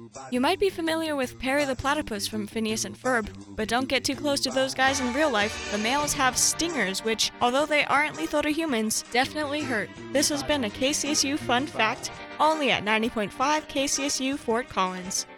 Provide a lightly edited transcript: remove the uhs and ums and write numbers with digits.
You might be familiar with Perry the Platypus from Phineas and Ferb, but don't get too close to those guys in real life. The males have stingers which, although they aren't lethal to humans, definitely hurt. This has been a KCSU Fun Fact, only at 90.5 KCSU Fort Collins.